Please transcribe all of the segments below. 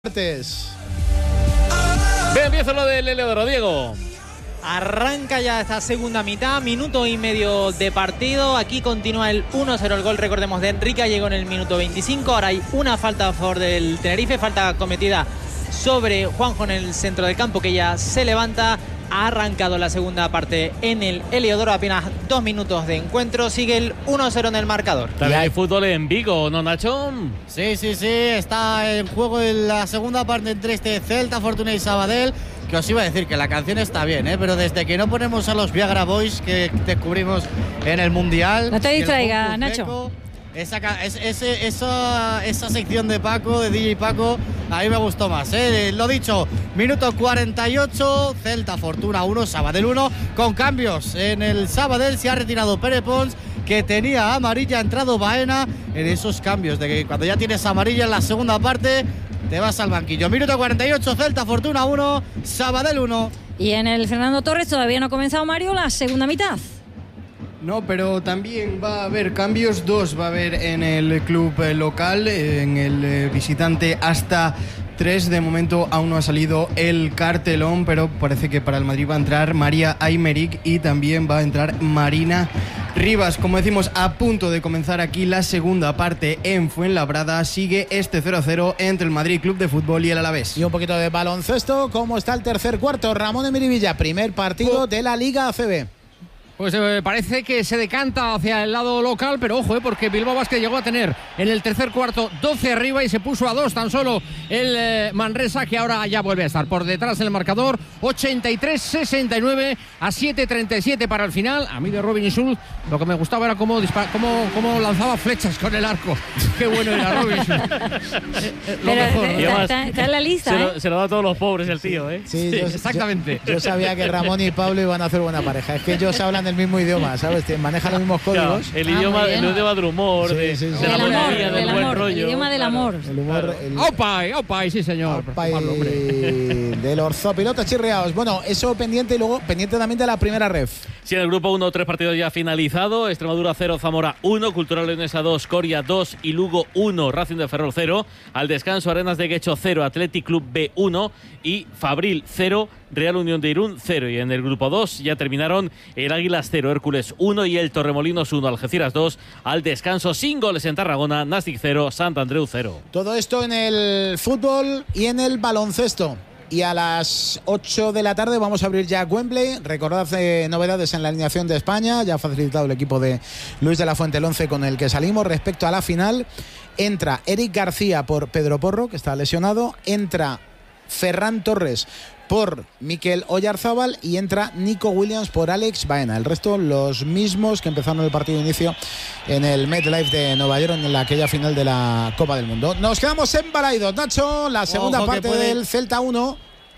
Martes. Bien, empieza lo del Eleodoro, Diego. Arranca ya esta segunda mitad, minuto y medio de partido. Aquí continúa el 1-0, el gol, recordemos, de Enrique, llegó en el minuto 25. Ahora hay una falta a favor del Tenerife, falta cometida sobre Juanjo en el centro del campo, que ya se levanta. Ha arrancado la segunda parte en el Heliodoro, apenas 2 minutos de encuentro. Sigue el 1-0 en el marcador. También hay fútbol en Vigo, ¿no, Nacho? Sí, está en juego en la segunda parte entre este Celta, Fortuna y Sabadell. Que os iba a decir que la canción está bien, pero desde que no ponemos a los Viagra Boys que descubrimos en el Mundial. No te distraigas, Nacho. Esa sección de Paco, de DJ Paco, a mí me gustó más. Lo dicho, minuto 48, Celta Fortuna 1, Sabadell 1, con cambios. En el Sabadell se ha retirado Pere Pons, que tenía amarilla, ha entrado Baena. En esos cambios de que cuando ya tienes amarilla en la segunda parte, te vas al banquillo. Minuto 48, Celta Fortuna 1, Sabadell 1. Y en el Fernando Torres todavía no ha comenzado, Mario, la segunda mitad. No, pero también va a haber cambios, dos va a haber en el club local, en el visitante hasta 3. De momento aún no ha salido el cartelón, pero parece que para el Madrid va a entrar María Aymeric y también va a entrar Marina Rivas. Como decimos, a punto de comenzar aquí la segunda parte en Fuenlabrada. Sigue este 0-0 entre el Madrid Club de Fútbol y el Alavés. Y un poquito de baloncesto. ¿Cómo está el tercer cuarto? Ramón Emirivilla, primer partido de la Liga ACB. Pues parece que se decanta hacia el lado local, pero ojo, porque Bilbao Basket llegó a tener en el tercer cuarto 12 arriba y se puso a 2 tan solo el Manresa, que ahora ya vuelve a estar por detrás en el marcador. 83-69 a 7-37 para el final. A mí de Robin Schulz lo que me gustaba era cómo lanzaba flechas con el arco. Qué bueno era Robin Schulz. Lo mejor. Está en la lista, se lo da a todos los pobres el tío, Sí, exactamente. Yo sabía que Ramón y Pablo iban a hacer buena pareja. Es que ellos hablan el mismo idioma, ¿sabes? Manejan los mismos códigos. El idioma del humor, de la monarquía, del buen rollo. El idioma del amor. El humor. Opay, sí señor. Del orzopiloto chirriados. Bueno, eso pendiente, y luego pendiente también de la primera ref. Sí, en el grupo 1, 3 partidos ya finalizado. Extremadura 0, Zamora 1, Cultural Leonesa 2, Coria 2 y Lugo 1, Racing de Ferrol 0. Al descanso, Arenas de Guecho 0, Athletic Club B 1 y Fabril 0, Real Unión de Irún 0. Y en el grupo 2 ya terminaron el Águilas 0, Hércules 1 y el Torremolinos 1, Algeciras 2. Al descanso, sin goles en Tarragona, Nàstic 0, Sant Andreu 0. Todo esto en el fútbol y en el baloncesto. Y a las 8 de la tarde vamos a abrir ya Wembley. Recordad novedades en la alineación de España. Ya ha facilitado el equipo de Luis de la Fuente el 11 con el que salimos. Respecto a la final, entra Eric García por Pedro Porro, que está lesionado. Entra Ferran Torres por Mikel Oyarzábal y entra Nico Williams por Alex Baena. El resto los mismos que empezaron el partido de inicio en el MetLife de Nueva York en aquella final de la Copa del Mundo. Nos quedamos en Balaidos, Nacho. La segunda parte del Celta 1,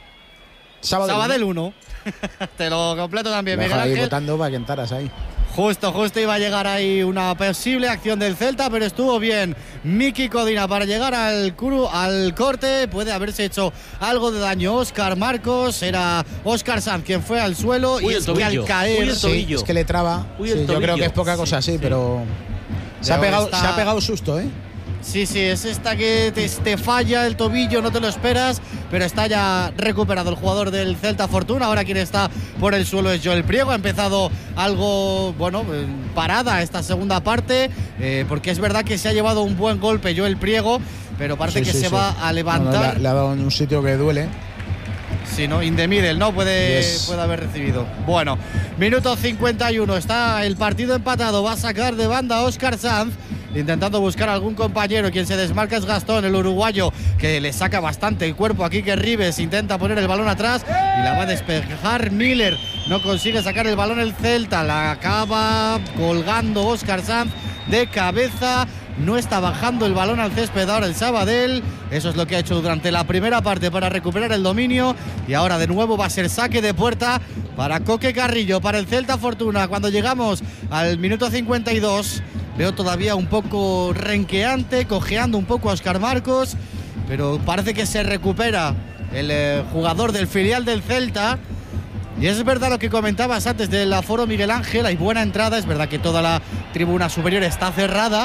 Sabadell 1. Te lo completo también, Miguel Ángel. Ahí votando para que entraras ahí. Justo iba a llegar ahí una posible acción del Celta, pero estuvo bien Miki Codina para llegar al corte. Puede haberse hecho algo de daño Óscar Marcos. Era Óscar Sanz quien fue al suelo. Uy, y es que al caer, es que le traba. Yo creo que es poca cosa así, pero se ha pegado susto, Sí, es esta que te falla el tobillo, no te lo esperas, pero está ya recuperado el jugador del Celta Fortuna. Ahora quien está por el suelo es Joel Priego. Ha empezado algo, parada esta segunda parte, porque es verdad que se ha llevado un buen golpe Joel Priego, pero parece que se va a levantar. Le ha dado en un sitio que duele. Sí, ¿no? In the middle, ¿no? Puede haber recibido. Bueno, minuto 51, está el partido empatado. Va a sacar de banda Óscar Sanz, intentando buscar a algún compañero. Quien se desmarca es Gastón, el uruguayo, que le saca bastante el cuerpo aquí, que Rives intenta poner el balón atrás y la va a despejar Miller. No consigue sacar el balón el Celta, la acaba colgando Óscar Sanz de cabeza. No está bajando el balón al césped ahora el Sabadell. Eso es lo que ha hecho durante la primera parte para recuperar el dominio. Y ahora de nuevo va a ser saque de puerta para Coque Carrillo, para el Celta Fortuna. Cuando llegamos al minuto 52, veo todavía un poco renqueante, cojeando un poco a Óscar Marcos, pero parece que se recupera el jugador del filial del Celta. Y es verdad lo que comentabas antes del aforo, Miguel Ángel. Hay buena entrada, es verdad que toda la tribuna superior está cerrada,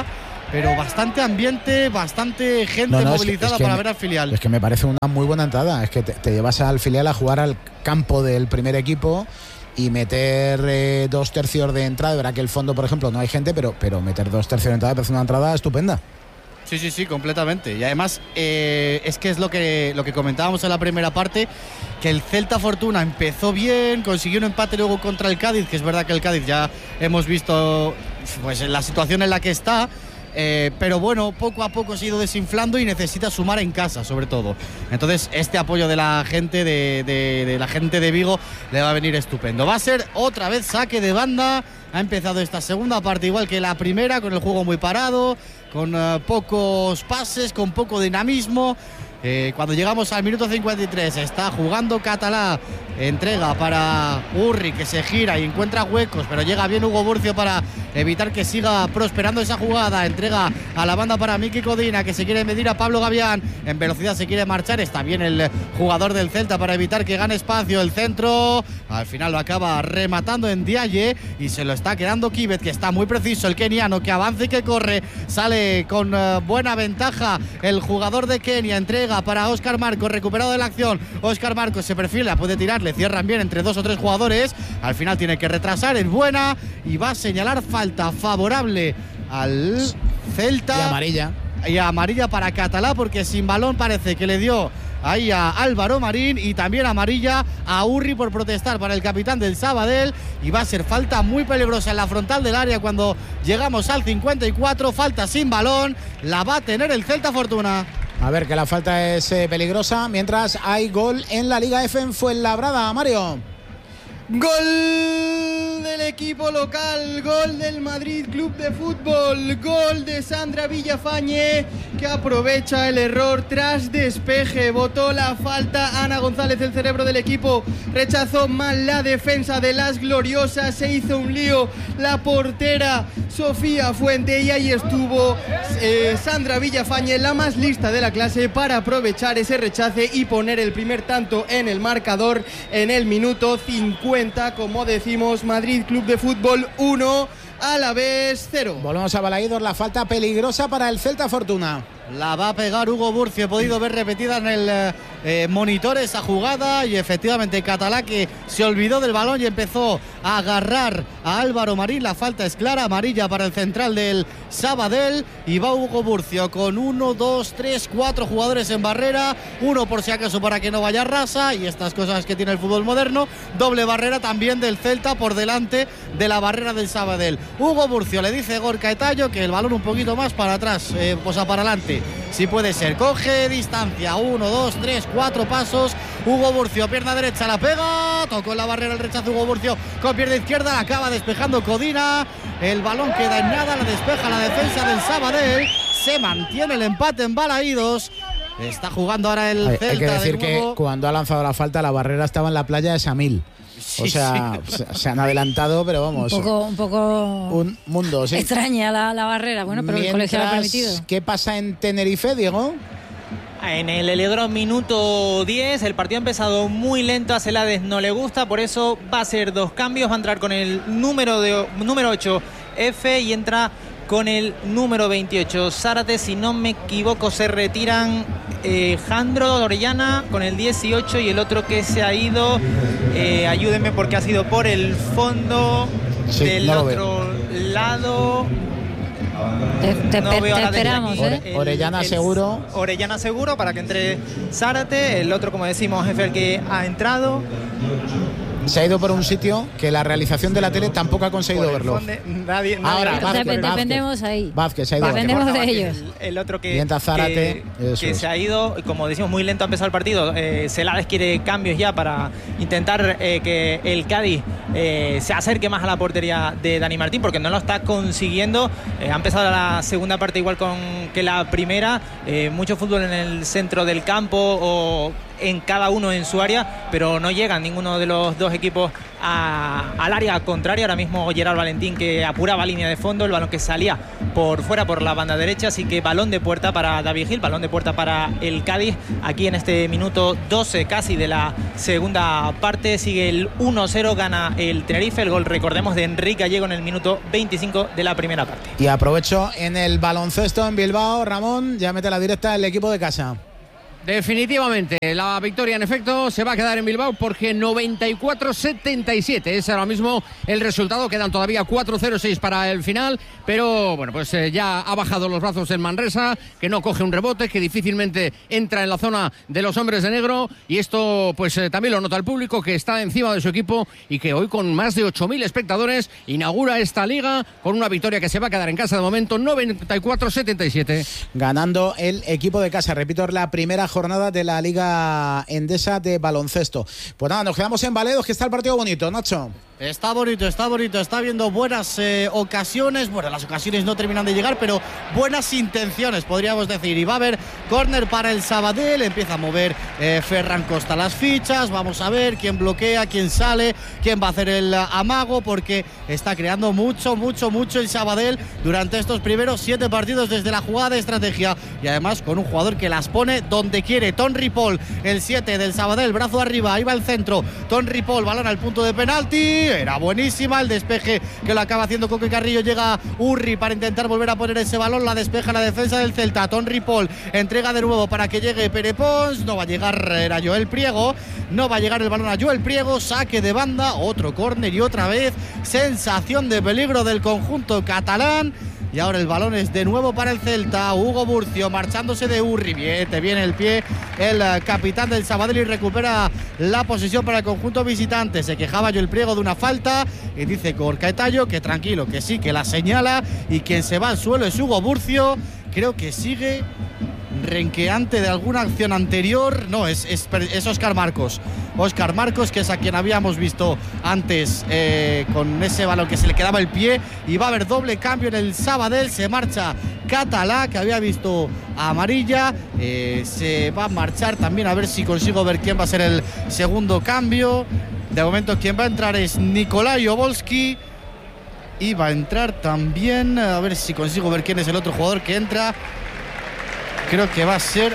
pero bastante ambiente, bastante gente movilizada para ver al filial. Es que me parece una muy buena entrada. Es que te llevas al filial a jugar al campo del primer equipo y meter 2/3 de entrada. Verá que el fondo, por ejemplo, no hay gente, pero meter 2/3 de entrada parece una entrada estupenda. Sí, completamente. Y además es que es lo que comentábamos en la primera parte, que el Celta Fortuna empezó bien, consiguió un empate luego contra el Cádiz, que es verdad que el Cádiz ya hemos visto pues en la situación en la que está. Pero bueno, poco a poco se ha ido desinflando y necesita sumar en casa, sobre todo. Entonces, este apoyo de la gente de la gente de Vigo le va a venir estupendo. Va a ser otra vez saque de banda. Ha empezado esta segunda parte igual que la primera, con el juego muy parado, con pocos pases, con poco dinamismo. Cuando llegamos al minuto 53 está jugando Catalá, entrega para Urri, que se gira y encuentra huecos, pero llega bien Hugo Burcio para evitar que siga prosperando esa jugada. Entrega a la banda para Miki Codina, que se quiere medir a Pablo Gavián, en velocidad se quiere marchar. Está bien el jugador del Celta para evitar que gane espacio. El centro al final lo acaba rematando en Diaye y se lo está quedando Kibet, que está muy preciso. El keniano que avanza y que corre, sale con buena ventaja el jugador de Kenia. Entrega para Óscar Marcos, recuperado de la acción. Óscar Marcos se perfila, puede tirar, le cierran bien entre 2 o 3 jugadores. Al final tiene que retrasar, es buena y va a señalar falta favorable al Celta. Y amarilla para Catalá, porque sin balón parece que le dio ahí a Álvaro Marín, y también amarilla a Urri por protestar para el capitán del Sabadell, y va a ser falta muy peligrosa en la frontal del área cuando llegamos al 54. Falta sin balón, la va a tener el Celta Fortuna. A ver, que la falta es peligrosa, mientras hay gol en la Liga F en Fuenlabrada, Mario. Gol del equipo local, gol del Madrid Club de Fútbol, gol de Sandra Villafañe, que aprovecha el error tras despeje. Botó la falta Ana González, el cerebro del equipo, rechazó mal la defensa de las gloriosas, se hizo un lío la portera Sofía Fuente, y ahí estuvo Sandra Villafañe, la más lista de la clase, para aprovechar ese rechace y poner el primer tanto en el marcador en el minuto 50. Como decimos, Madrid Club de Fútbol 1, Alavés 0. Volvemos a Balaídos, la falta peligrosa para el Celta Fortuna. La va a pegar Hugo Burcio. He podido ver repetida en el monitor esa jugada, y efectivamente Catalá, que se olvidó del balón y empezó a agarrar a Álvaro Marín. La falta es clara, amarilla para el central del Sabadell, y va Hugo Burcio con 1, 2, 3, 4 jugadores en barrera, uno por si acaso para que no vaya rasa, y estas cosas que tiene el fútbol moderno. Doble barrera también del Celta por delante de la barrera del Sabadell. Hugo Burcio le dice a Gorka Etayo que el balón un poquito más para atrás, para adelante, si puede ser. Coge distancia, 1, 2, 3, 4 pasos. Hugo Burcio, pierna derecha, la pega, tocó en la barrera el rechazo. Hugo Burcio con pierna izquierda, la acaba despejando Codina. El balón queda en nada, la despeja la defensa del Sabadell. Se mantiene el empate en Balaídos. Está jugando ahora el Celta. Hay que decir de nuevo, que cuando ha lanzado la falta, la barrera estaba en la playa de Samil. O sea, se han adelantado, pero vamos. Un poco un mundo, sí. Extraña la barrera, bueno, pero el colegio lo ha permitido. ¿Qué pasa en Tenerife, Diego? En el Heliodrome, minuto 10, el partido ha empezado muy lento, a Celades no le gusta, por eso va a ser 2 cambios, va a entrar con el número 8 F y entra con el número 28 Zárate. Si no me equivoco, se retiran Jandro Orellana con el 18 y el otro que se ha ido, ayúdenme porque ha sido por el fondo, sí, del no otro lado. Te esperamos, Orellana seguro. Orellana seguro para que entre Zárate. El otro, como decimos, es el que ha entrado. Se ha ido por un sitio que la realización de la tele tampoco ha conseguido verlo. Nadie ahora dependemos ahí. Vázquez se ha ido. Dependemos de ellos. El otro que Zárate, que se ha ido, como decimos, muy lento ha empezado el partido. Celades quiere cambios ya para intentar que el Cádiz se acerque más a la portería de Dani Martín, porque no lo está consiguiendo. Ha empezado la segunda parte igual que la primera. Mucho fútbol en el centro del campo o en cada uno en su área, pero no llegan ninguno de los dos equipos al área contraria. Ahora mismo Gerard Valentín, que apuraba línea de fondo, el balón que salía por fuera por la banda derecha, así que balón de puerta para David Gil, balón de puerta para el Cádiz, aquí en este minuto 12 casi de la segunda parte. Sigue el 1-0, gana el Tenerife, el gol, recordemos, de Enrique Gallego en el minuto 25 de la primera parte. Y aprovecho en el baloncesto en Bilbao, Ramón, ya mete la directa el equipo de casa. Definitivamente, la victoria en efecto se va a quedar en Bilbao porque 94-77 es ahora mismo el resultado. Quedan todavía 4-0-6 para el final, pero bueno, pues ya ha bajado los brazos en Manresa, que no coge un rebote, que difícilmente entra en la zona de los hombres de negro, y esto pues también lo nota el público, que está encima de su equipo y que hoy, con más de 8.000 espectadores, inaugura esta liga con una victoria que se va a quedar en casa de momento, 94-77. Ganando el equipo de casa, repito, la primera jornada de la Liga Endesa de baloncesto. Pues nada, nos quedamos en Valedos, que está el partido bonito, Nacho. Está bonito, está habiendo buenas ocasiones. Bueno, las ocasiones no terminan de llegar, pero buenas intenciones, podríamos decir. Y va a haber córner para el Sabadell. Empieza a mover Ferran Costa las fichas. Vamos a ver quién bloquea, quién sale, quién va a hacer el amago, porque está creando mucho el Sabadell durante estos primeros 7 partidos desde la jugada de estrategia. Y además con un jugador que las pone donde quiere. Ton Ripoll, el 7 del Sabadell, brazo arriba, ahí va el centro. Ton Ripoll, balón al punto de penalti. Era buenísima el despeje que lo acaba haciendo Coque Carrillo. Llega Urri para intentar volver a poner ese balón. La despeja la defensa del Celta. Ton Ripoll entrega de nuevo para que llegue Pere Pons. No va a llegar, era Joel Priego. No va a llegar el balón a Joel Priego. Saque de banda, otro córner y otra vez sensación de peligro del conjunto catalán. Y ahora el balón es de nuevo para el Celta. Hugo Burcio marchándose de Urri. Viene el pie el capitán del Sabadell y recupera la posesión para el conjunto visitante. Se quejaba Joel Priego de una falta y dice Corcaetayo que tranquilo, que sí, que la señala, y quien se va al suelo es Hugo Burcio. Creo que sigue renqueante de alguna acción anterior. No, es Óscar Marcos. Óscar Marcos, que es a quien habíamos visto antes con ese balón que se le quedaba el pie. Y va a haber doble cambio en el Sabadell. Se marcha Catalá, que había visto amarilla. Se va a marchar también, a ver si consigo ver quién va a ser el segundo cambio. De momento quien va a entrar es Nikolai Obolski. Y va a entrar también, a ver si consigo ver quién es el otro jugador que entra. Creo que va a ser,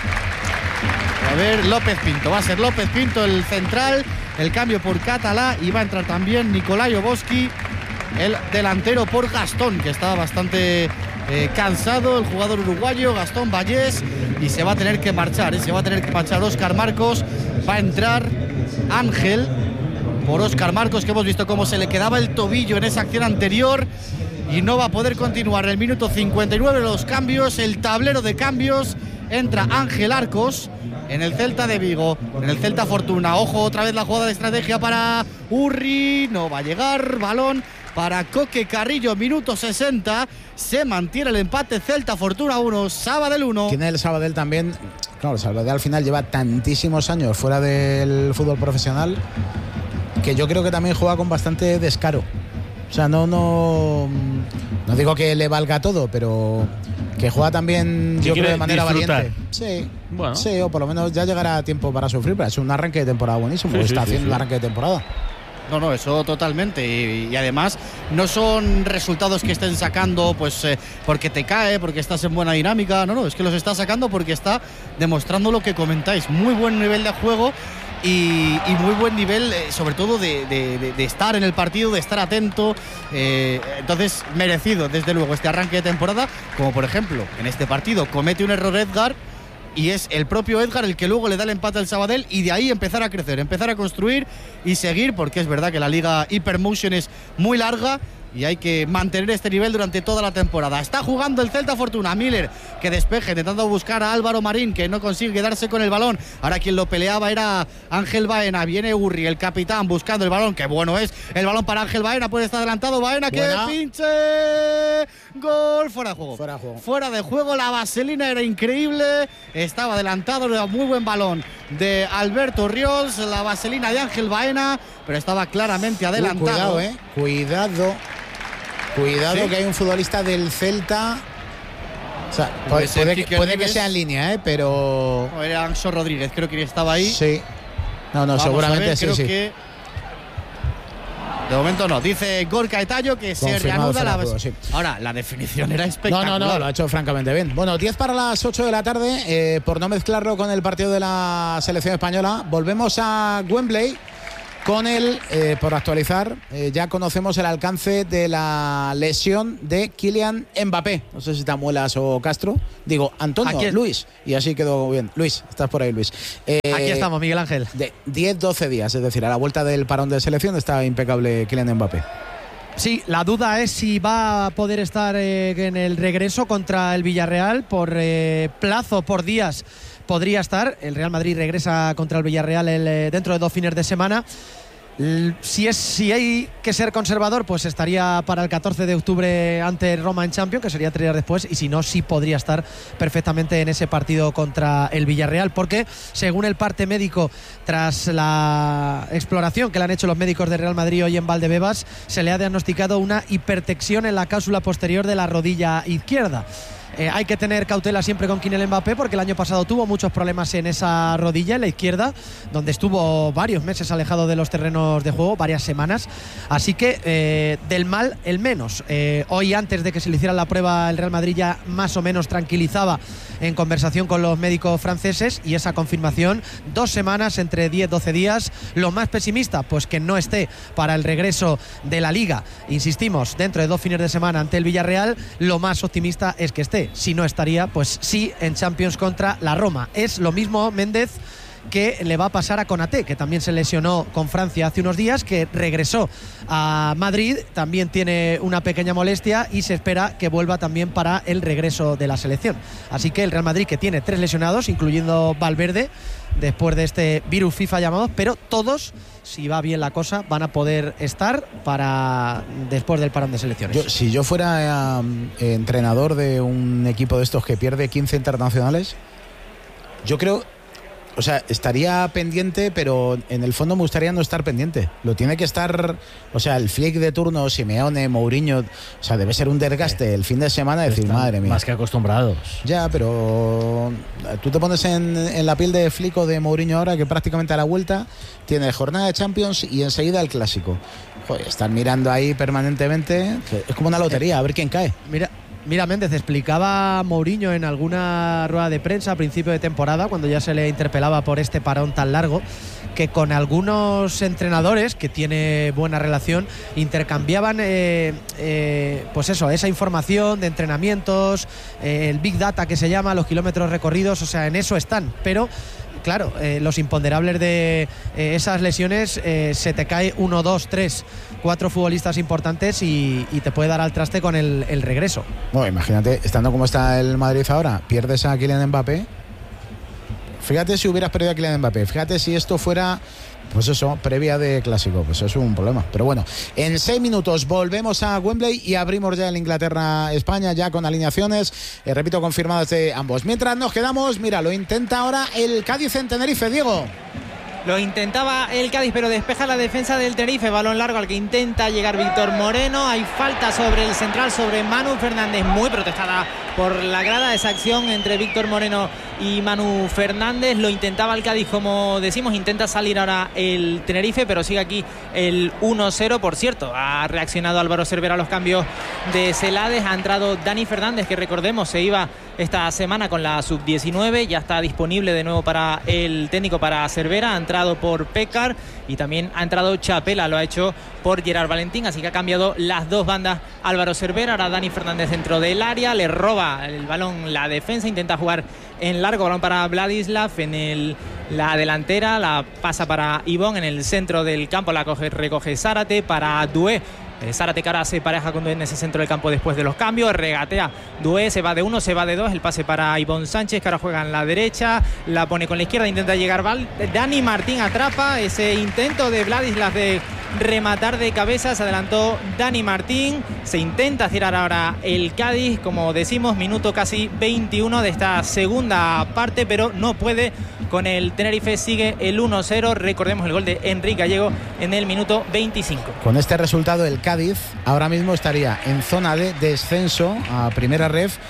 a ver, López Pinto. Va a ser López Pinto el central. El cambio por Catalá. Y va a entrar también Nikolai Obolski, el delantero, por Gastón, que estaba bastante cansado, el jugador uruguayo, Gastón Vallés. Y se va a tener que marchar, se va a tener que marchar Óscar Marcos. Va a entrar Ángel por Óscar Marcos, que hemos visto cómo se le quedaba el tobillo en esa acción anterior y no va a poder continuar. El minuto 59, los cambios, el tablero de cambios. Entra Ángel Arcos en el Celta de Vigo, en el Celta Fortuna. Ojo, otra vez la jugada de estrategia para Urri. No va a llegar, balón para Coque Carrillo. Minuto 60, se mantiene el empate. Celta Fortuna 1, Sabadell 1. Tiene el Sabadell también. Claro, el Sabadell al final lleva tantísimos años fuera del fútbol profesional que yo creo que también juega con bastante descaro. O sea, no digo que le valga todo, pero que juega también, yo creo, de manera valiente. Sí, bueno. Sí, o por lo menos ya llegará tiempo para sufrir, pero es un arranque de temporada buenísimo. Está haciendo el arranque de temporada. No, eso totalmente. Y además no son resultados que estén sacando pues porque te cae, porque estás en buena dinámica. No, es que los está sacando porque está demostrando lo que comentáis. Muy buen nivel de juego. Y muy buen nivel, sobre todo de estar en el partido, de estar atento. Entonces, merecido, desde luego, este arranque de temporada. Como por ejemplo, en este partido comete un error Edgar, y es el propio Edgar el que luego le da el empate al Sabadell, y de ahí empezar a crecer, empezar a construir y seguir, porque es verdad que la liga Hypermotion es muy larga y hay que mantener este nivel durante toda la temporada. Está jugando el Celta Fortuna. Miller, que despeje, intentando buscar a Álvaro Marín, que no consigue quedarse con el balón. Ahora quien lo peleaba era Ángel Baena. Viene Urri, el capitán, buscando el balón. Qué bueno es el balón para Ángel Baena. Puede estar adelantado Baena, que pinche. Gol, fuera de juego. Fuera de juego. La vaselina era increíble. Estaba adelantado, era muy buen balón de Alberto Riols. La vaselina de Ángel Baena, pero estaba claramente adelantado. Cuidado, que hay un futbolista del Celta O sea, puede que sea en línea, pero... No, era Anxo Rodríguez, creo que estaba ahí. Sí. No, Vamos seguramente ver, sí, creo sí. Que de momento no. Dice Gorka Etayo que se reanuda la... Juego, sí. Ahora, la definición era espectacular. No, lo ha hecho francamente bien. Bueno, 10 para las 8 de la tarde. Por no mezclarlo con el partido de la selección española, volvemos a Wembley con por actualizar, ya conocemos el alcance de la lesión de Kylian Mbappé. No sé si te amuelas o Castro. Digo, Antonio, Luis. Y así quedó bien. Luis, estás por ahí, Luis. Aquí estamos, Miguel Ángel. De 10-12 días, es decir, a la vuelta del parón de selección está impecable Kylian Mbappé. Sí, la duda es si va a poder estar en el regreso contra el Villarreal por plazo, por días. Podría estar. El Real Madrid regresa contra el Villarreal dentro de 2 fines de semana. Si hay que ser conservador, pues estaría para el 14 de octubre ante Roma en Champions, que sería 3 días después, y si no, sí podría estar perfectamente en ese partido contra el Villarreal, porque según el parte médico, tras la exploración que le han hecho los médicos de Real Madrid hoy en Valdebebas, se le ha diagnosticado una hipertensión en la cápsula posterior de la rodilla izquierda. Hay que tener cautela siempre con Kylian Mbappé, porque el año pasado tuvo muchos problemas en esa rodilla, en la izquierda, donde estuvo varios meses alejado de los terrenos de juego, varias semanas. Así que del mal el menos. Hoy, antes de que se le hiciera la prueba, el Real Madrid ya más o menos tranquilizaba en conversación con los médicos franceses, y esa confirmación, 2 semanas, entre 10-12 días. Lo más pesimista, pues que no esté para el regreso de la Liga, insistimos, dentro de 2 fines de semana ante el Villarreal. Lo más optimista es que esté. Si no estaría, pues sí, en Champions contra la Roma. Es lo mismo, Méndez, que le va a pasar a Konaté, que también se lesionó con Francia hace unos días, que regresó a Madrid, también tiene una pequeña molestia y se espera que vuelva también para el regreso de la selección. Así que el Real Madrid, que tiene 3 lesionados, incluyendo Valverde, después de este virus FIFA llamado, pero todos, si va bien la cosa, van a poder estar para después del parón de selecciones. Si yo fuera entrenador de un equipo de estos que pierde 15 internacionales, yo creo... O sea, estaría pendiente, pero en el fondo me gustaría no estar pendiente. Lo tiene que estar, o sea, el Flick de turno, Simeone, Mourinho, o sea, debe ser un desgaste el fin de semana, decir, madre mía. Más que acostumbrados. Ya, pero tú te pones en la piel de Flick o de Mourinho ahora, que prácticamente a la vuelta tiene jornada de Champions y enseguida el Clásico. Joder, están mirando ahí permanentemente, es como una lotería, a ver quién cae. Mira, Méndez, explicaba Mourinho en alguna rueda de prensa a principio de temporada, cuando ya se le interpelaba por este parón tan largo, que con algunos entrenadores que tiene buena relación intercambiaban pues eso, esa información de entrenamientos, el Big Data que se llama, los kilómetros recorridos, o sea, en eso están, pero claro, los imponderables de esas lesiones, se te cae 1, 2, 3, 4 futbolistas importantes y te puede dar al traste con el regreso. Bueno, imagínate, estando como está el Madrid ahora, pierdes a Kylian Mbappé. Fíjate si hubieras perdido a Kylian Mbappé, fíjate si esto fuera, pues eso, previa de Clásico, pues eso es un problema. Pero bueno, en 6 minutos volvemos a Wembley y abrimos ya el Inglaterra-España, ya con alineaciones, repito, confirmadas de ambos. Mientras nos quedamos, mira, lo intenta ahora el Cádiz en Tenerife, Diego. Lo intentaba el Cádiz, pero despeja la defensa del Tenerife. Balón largo al que intenta llegar Víctor Moreno. Hay falta sobre el central, sobre Manu Fernández, muy protestada por la grada, esa acción entre Víctor Moreno y Manu Fernández. Lo intentaba el Cádiz, como decimos, intenta salir ahora el Tenerife, pero sigue aquí el 1-0. Por cierto, ha reaccionado Álvaro Cervera a los cambios de Celades. Ha entrado Dani Fernández, que recordemos se iba esta semana con la sub-19, ya está disponible de nuevo para el técnico, para Cervera. Ha entrado por Pécar y también ha entrado Chapela, lo ha hecho por Gerard Valentín, así que ha cambiado las dos bandas Álvaro Cervera. Ahora Dani Fernández dentro del área, le roba el balón la defensa, intenta jugar en largo, balón para Vladislav en la delantera, la pasa para Ivón en el centro del campo, la recoge Zárate para Doué. Zárate, que ahora se pareja con Doué en ese centro del campo después de los cambios, regatea Doué, se va de 1, se va de 2, el pase para Ivón Sánchez, que ahora juega en la derecha, la pone con la izquierda, intenta llegar Dani Martín, atrapa ese intento de Vladislav de rematar de cabeza, se adelantó Dani Martín, se intenta tirar ahora el Cádiz, como decimos, minuto casi 21 de esta segunda parte, pero no puede con el Tenerife, sigue el 1-0, recordemos el gol de Enrique Gallego en el minuto 25. Con este resultado el Cádiz ahora mismo estaría en zona de descenso a primera ref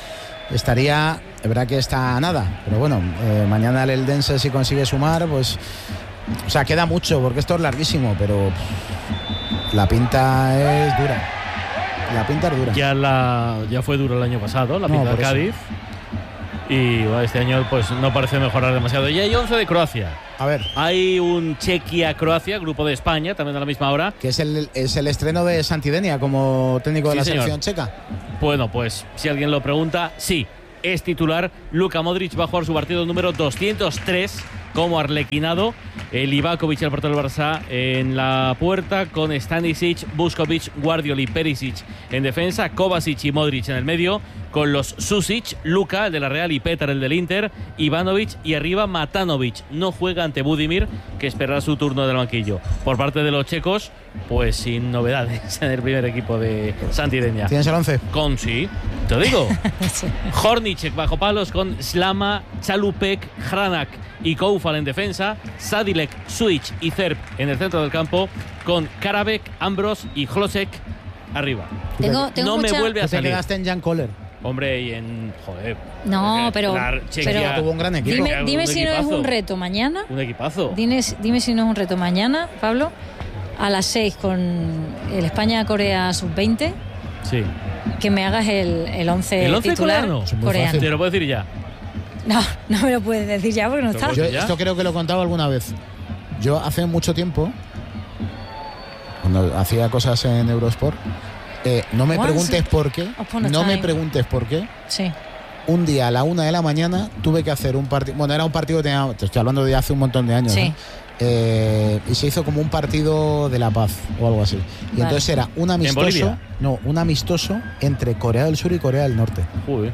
estaría, es verdad que está a nada, pero bueno, mañana el Eldense, si consigue sumar, pues, o sea, queda mucho, porque esto es larguísimo, pero la pinta es dura. La pinta es dura. Ya fue duro el año pasado, la pinta de Cádiz. Y bueno, este año pues no parece mejorar demasiado. Y hay 11 de Croacia. A ver. Hay un Chequia-Croacia, grupo de España, también a la misma hora. Que es el estreno de Santidenia como técnico de la selección checa. Bueno, pues si alguien lo pregunta, sí, es titular. Luka Modric va a jugar su partido número 203 como arlequinado. El Ivakovic, el portero del Barça, en la puerta, con Stanisic, Vuskovic, Guardiol y Perisic en defensa, Kovacic y Modric en el medio, con los Susic, Luka, el de la Real, y Petar, el del Inter, Ivanovic y arriba Matanovic. No juega ante Budimir, que esperará su turno del banquillo. Por parte de los checos, pues sin novedades en el primer equipo de Santidenia. ¿Tienes el 11? Con sí, te lo digo. Hornicek bajo palos, con Slama, Chalupek, Hranak y Koufal en defensa, Sadilek, Suic y Zerb en el centro del campo, con Karabek, Ambros y Hlosek arriba. Tengo me vuelve a salir. Te quedaste en Jan Koller. Hombre, y en... Joder. No, pero tuvo un gran equipo. Dime si no es un reto mañana. Un equipazo. Dime si no es un reto mañana, Pablo, a las 6 con el España-Corea sub-20. Sí. Que me hagas el 11 ¿El 11 titular coreano? Te lo puedo decir ya. No me lo puedes decir ya porque no está. Yo esto creo que lo he contado alguna vez. Yo hace mucho tiempo, cuando hacía cosas en Eurosport, no me preguntes por qué. No me preguntes por qué. Sí. Un día a la 1 de la mañana tuve que hacer un partido. Bueno, era un partido que te estoy hablando de hace un montón de años. Sí. Y se hizo como un partido de la paz o algo así. Y entonces era un amistoso. No, un amistoso entre Corea del Sur y Corea del Norte. Uy.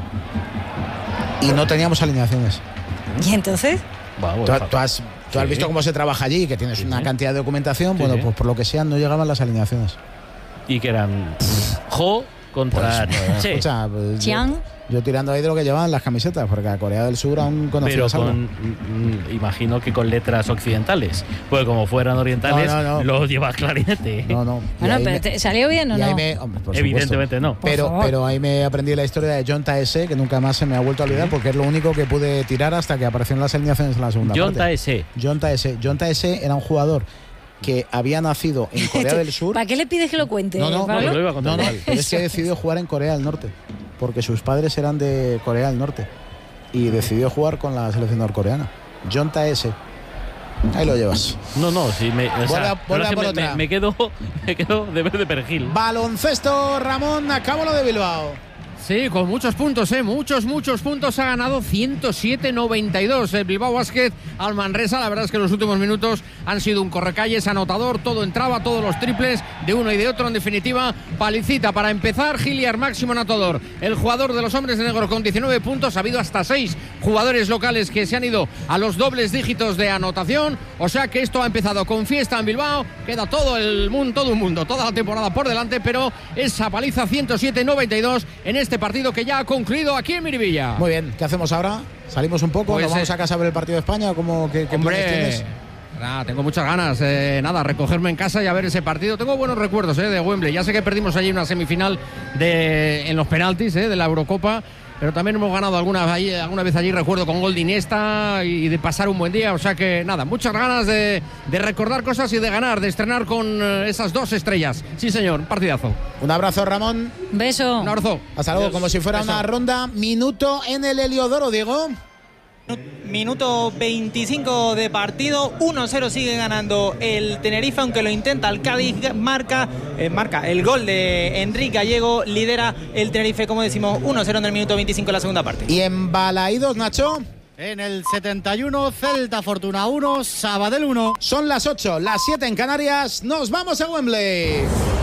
Y no teníamos alineaciones. ¿Y entonces? Tú has visto cómo se trabaja allí, que tienes una cantidad de documentación. Bueno, pues por lo que sea no llegaban las alineaciones. Y que eran Jo contra escucha, pues yo tirando ahí de lo que llevaban las camisetas, porque a Corea del Sur aún conocía pero imagino que con letras occidentales, pues como fueran orientales lo llevas clarinete. Bueno, pero ¿te salió bien o no? Hombre, evidentemente no. Pero ahí me aprendí la historia de John Taese, que nunca más se me ha vuelto a olvidar, porque es lo único que pude tirar hasta que aparecieron las alineaciones en la segunda parte. John Taese era un jugador que había nacido en Corea del Sur. ¿Para qué le pides que lo cuente? No, es que decidió jugar en Corea del Norte, porque sus padres eran de Corea del Norte y decidió jugar con la selección norcoreana. John Taese. Ahí lo llevas. Sí, me quedo de verde perejil. Baloncesto, Ramón, acabo lo de Bilbao. Sí, con muchos puntos, muchos puntos. Ha ganado 107-92 el Bilbao Basket al Manresa. La verdad es que los últimos minutos han sido un correcalles anotador. Todo entraba, todos los triples de uno y de otro. En definitiva, palicita para empezar. Giliar, máximo anotador, el jugador de los hombres de negro, con 19 puntos. Ha habido hasta 6 jugadores locales que se han ido a los dobles dígitos de anotación. O sea que esto ha empezado con fiesta en Bilbao. Queda todo el mundo, toda la temporada por delante. Pero esa paliza 107-92 en este partido que ya ha concluido aquí en Miribilla. Muy bien, ¿qué hacemos ahora? ¿Salimos un poco? ¿Nos vamos a casa a ver el partido de España? ¿Qué planes tienes? Tengo muchas ganas, recogerme en casa y a ver ese partido. Tengo buenos recuerdos de Wembley. Ya sé que perdimos allí una semifinal en los penaltis de la Eurocopa, pero también hemos ganado alguna vez allí, recuerdo, con gol de Iniesta, y de pasar un buen día. O sea que nada, muchas ganas de recordar cosas y de ganar, de estrenar con esas 2 estrellas. Sí, señor, partidazo. Un abrazo, Ramón. Beso. Un abrazo. Hasta luego. Como si fuera una ronda. Minuto en el Heliodoro, Diego. Minuto 25 de partido, 1-0 sigue ganando el Tenerife, aunque lo intenta el Cádiz. Marca el gol de Enrique Gallego, lidera el Tenerife, como decimos, 1-0 en el minuto 25 de la segunda parte. Y en Balaídos, Nacho. En el 71, Celta Fortuna 1, Sabadell 1. Son las 8, las 7 en Canarias. Nos vamos a Wembley.